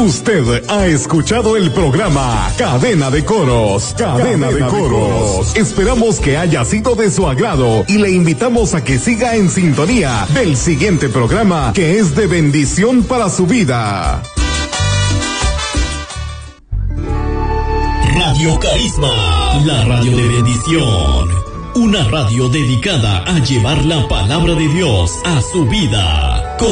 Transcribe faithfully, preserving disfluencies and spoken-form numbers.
Usted ha escuchado el programa Cadena de Coros. Cadena, Cadena de, Coros. de Coros. Esperamos que haya sido de su agrado y le invitamos a que siga en sintonía del siguiente programa que es de bendición para su vida. Radio Carisma, la radio de bendición. Una radio dedicada a llevar la palabra de Dios a su vida. Con